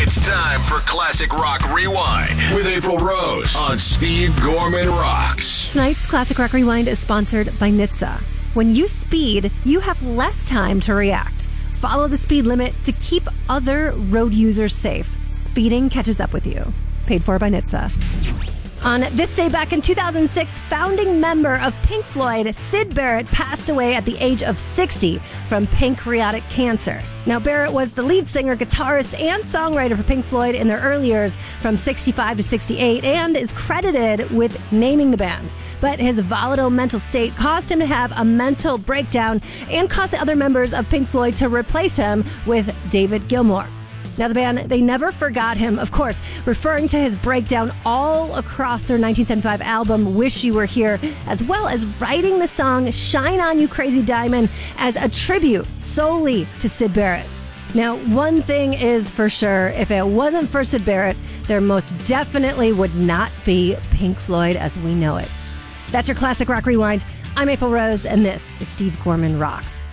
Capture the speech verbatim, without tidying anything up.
It's time for Classic Rock Rewind with April Rose on Steve Gorman Rocks. Tonight's Classic Rock Rewind is sponsored by N H T S A. When you speed, you have less time to react. Follow the speed limit to keep other road users safe. Speeding catches up with you. Paid for by N H T S A. On this day back in two thousand six, founding member of Pink Floyd, Syd Barrett, passed away at the age of sixty from pancreatic cancer. Now, Barrett was the lead singer, guitarist, and songwriter for Pink Floyd in their early years from sixty-five to sixty-eight and is credited with naming the band. But his volatile mental state caused him to have a mental breakdown and caused the other members of Pink Floyd to replace him with David Gilmour. Now, the band, they never forgot him, of course, referring to his breakdown all across their nineteen seventy-five album, Wish You Were Here, as well as writing the song Shine On You Crazy Diamond as a tribute solely to Syd Barrett. Now, one thing is for sure, if it wasn't for Syd Barrett, there most definitely would not be Pink Floyd as we know it. That's your Classic Rock Rewind. I'm April Rose, and this is Steve Gorman Rocks.